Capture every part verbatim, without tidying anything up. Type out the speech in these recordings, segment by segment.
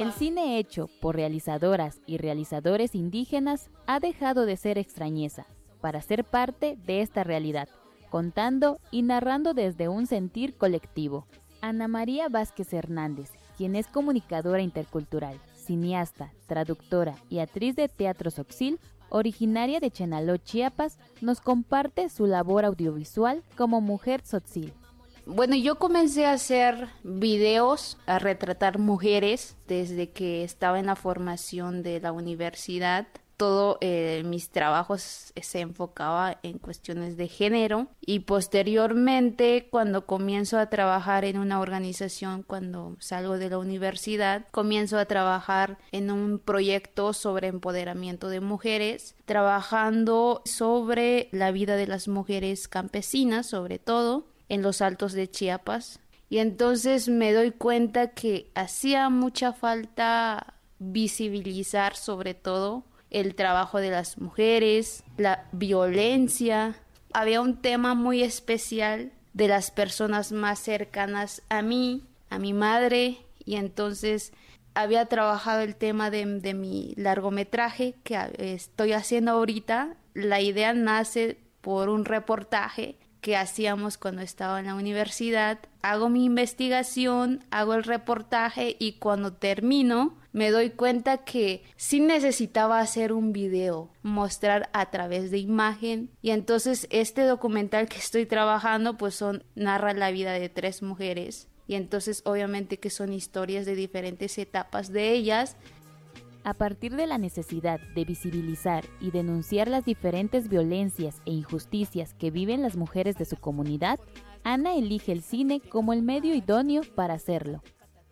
El cine hecho por realizadoras y realizadores indígenas ha dejado de ser extrañeza para ser parte de esta realidad, contando y narrando desde un sentir colectivo. Ana María Vázquez Hernández, quien es comunicadora intercultural, cineasta, traductora y actriz de teatro Tzotzil, originaria de Chenaló, Chiapas, nos comparte su labor audiovisual como mujer Tzotzil. Bueno, yo comencé a hacer videos, a retratar mujeres desde que estaba en la formación de la universidad. Todo eh, mis trabajos se enfocaba en cuestiones de género y posteriormente cuando comienzo a trabajar en una organización, cuando salgo de la universidad, comienzo a trabajar en un proyecto sobre empoderamiento de mujeres, trabajando sobre la vida de las mujeres campesinas, sobre todo en los Altos de Chiapas. Y entonces me doy cuenta que hacía mucha falta visibilizar sobre todo el trabajo de las mujeres, la violencia. Había un tema muy especial de las personas más cercanas a mí, a mi madre, y entonces había trabajado el tema de, de mi largometraje que estoy haciendo ahorita. La idea nace por un reportaje que hacíamos cuando estaba en la universidad. Hago mi investigación, hago el reportaje y cuando termino me doy cuenta que sí necesitaba hacer un video, mostrar a través de imagen, y entonces este documental que estoy trabajando pues son, narra la vida de tres mujeres y entonces obviamente que son historias de diferentes etapas de ellas. A partir de la necesidad de visibilizar y denunciar las diferentes violencias e injusticias que viven las mujeres de su comunidad, Ana elige el cine como el medio idóneo para hacerlo.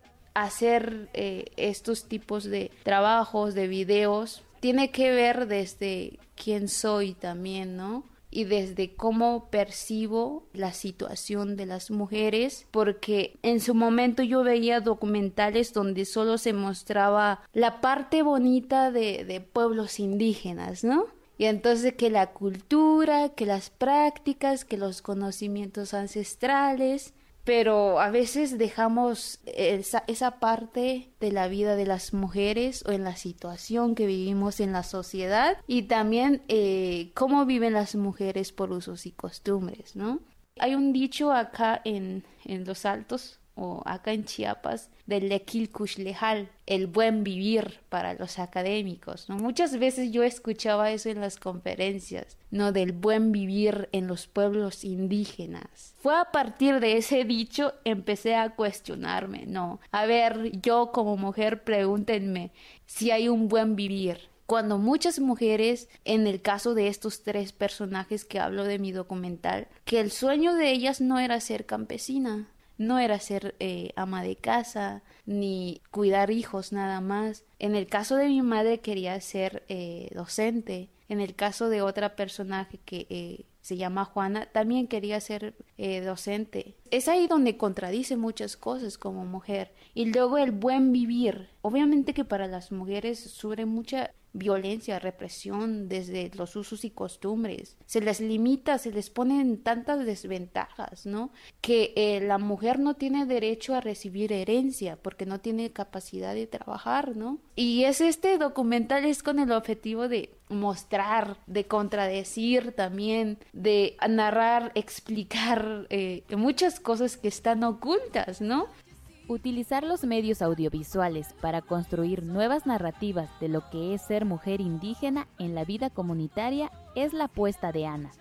Hacer eh, estos tipos de trabajos, de videos, tiene que ver desde quién soy también, ¿no? Y desde cómo percibo la situación de las mujeres, porque en su momento yo veía documentales donde solo se mostraba la parte bonita de, de pueblos indígenas, ¿no? Y entonces que la cultura, que las prácticas, que los conocimientos ancestrales, pero a veces dejamos esa, esa parte de la vida de las mujeres o en la situación que vivimos en la sociedad y también eh, cómo viven las mujeres por usos y costumbres, ¿no? Hay un dicho acá en, en Los Altos o acá en Chiapas del Lequil Cuxlejal, el buen vivir para los académicos, ¿no? Muchas veces yo escuchaba eso en las conferencias, ¿no? Del buen vivir en los pueblos indígenas. Fue a partir de ese dicho empecé a cuestionarme, ¿no? A ver, yo como mujer pregúntenme si hay un buen vivir. Cuando muchas mujeres, en el caso de estos tres personajes que hablo de mi documental, que el sueño de ellas no era ser campesina, no era ser eh, ama de casa, ni cuidar hijos nada más. En el caso de mi madre quería ser eh, docente. En el caso de otra personaje que eh, se llama Juana, también quería ser eh, docente. Es ahí donde contradice muchas cosas como mujer. Y luego el buen vivir. Obviamente que para las mujeres sufre mucha violencia, represión desde los usos y costumbres. Se les limita, se les ponen tantas desventajas, ¿no? Que eh, la mujer no tiene derecho a recibir herencia porque no tiene capacidad de trabajar, ¿no? Y es este documental es con el objetivo de mostrar, de contradecir también, de narrar, explicar eh, muchas cosas que están ocultas, ¿no? Utilizar los medios audiovisuales para construir nuevas narrativas de lo que es ser mujer indígena en la vida comunitaria es la apuesta de Ana.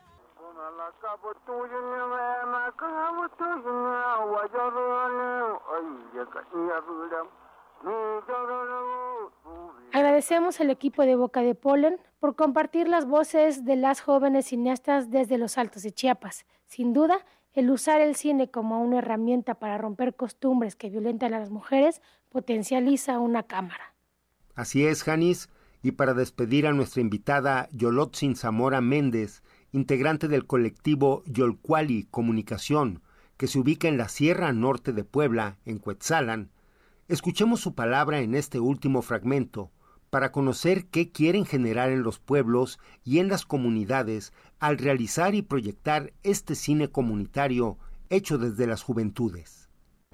Agradecemos al equipo de Boca de Polen por compartir las voces de las jóvenes cineastas desde los Altos de Chiapas. Sin duda, el usar el cine como una herramienta para romper costumbres que violentan a las mujeres potencializa una cámara. Así es, Janis, y para despedir a nuestra invitada Yolotzin Zamora Méndez, integrante del colectivo Yolcuali Comunicación, que se ubica en la Sierra Norte de Puebla, en Cuetzalan, escuchemos su palabra en este último fragmento, para conocer qué quieren generar en los pueblos y en las comunidades al realizar y proyectar este cine comunitario hecho desde las juventudes.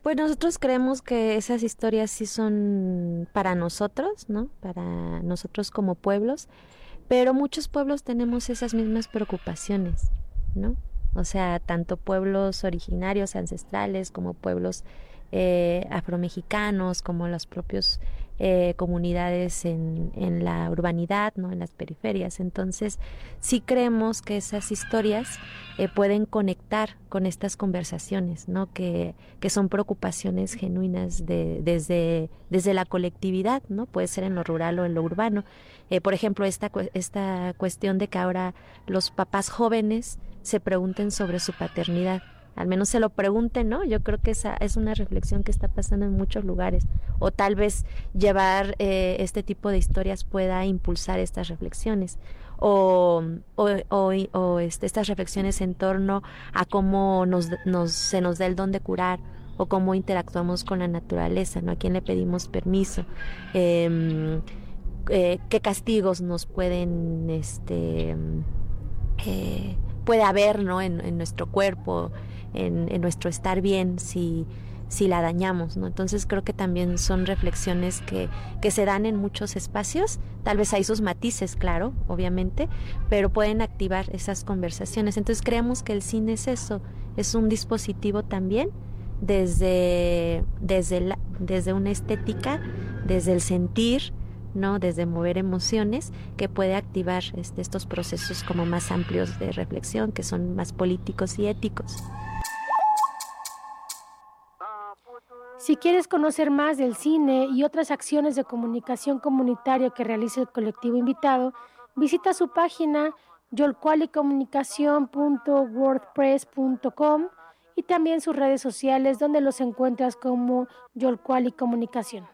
Pues nosotros creemos que esas historias sí son para nosotros, ¿no? Para nosotros como pueblos, pero muchos pueblos tenemos esas mismas preocupaciones, ¿no? O sea, tanto pueblos originarios, ancestrales, como pueblos eh, afromexicanos, como las propias eh, comunidades en, en la urbanidad, ¿no? En las periferias. Entonces, sí creemos que esas historias eh, pueden conectar con estas conversaciones, ¿no? Que, que son preocupaciones genuinas de, desde, desde la colectividad, ¿no? Puede ser en lo rural o en lo urbano. Eh, por ejemplo, esta, esta cuestión de que ahora los papás jóvenes se pregunten sobre su paternidad, al menos se lo pregunten, ¿no? Yo creo que esa es una reflexión que está pasando en muchos lugares, o tal vez llevar eh, este tipo de historias pueda impulsar estas reflexiones, o, o, o, o este, estas reflexiones en torno a cómo nos, nos, se nos da el don de curar, o cómo interactuamos con la naturaleza, ¿no? A quién le pedimos permiso, eh, eh, qué castigos nos pueden, este... Eh, puede haber, ¿no? en, en nuestro cuerpo, en, en nuestro estar bien, si, si la dañamos, ¿no? Entonces creo que también son reflexiones que, que se dan en muchos espacios, tal vez hay sus matices, claro, obviamente, pero pueden activar esas conversaciones. Entonces creemos que el cine es eso, es un dispositivo también desde, desde, la, desde una estética, desde el sentir, ¿no? Desde mover emociones, que puede activar este, estos procesos como más amplios de reflexión, que son más políticos y éticos. Si quieres conocer más del cine y otras acciones de comunicación comunitaria que realiza el colectivo invitado, visita su página yolcualicomunicación punto wordpress punto com y también sus redes sociales, donde los encuentras como Yolcuali Comunicación.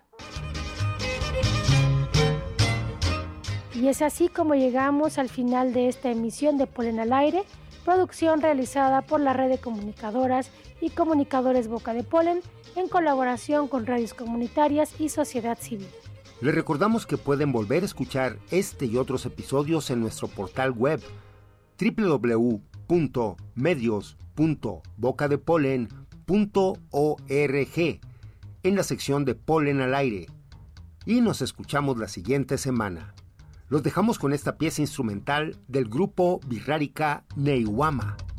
Y es así como llegamos al final de esta emisión de Polen al Aire, producción realizada por la Red de Comunicadoras y Comunicadores Boca de Polen, en colaboración con radios comunitarias y sociedad civil. Les recordamos que pueden volver a escuchar este y otros episodios en nuestro portal web doble u doble u doble u punto medios punto boca de polen punto org en la sección de Polen al Aire. Y nos escuchamos la siguiente semana. Los dejamos con esta pieza instrumental del grupo Birrárica Neihuama.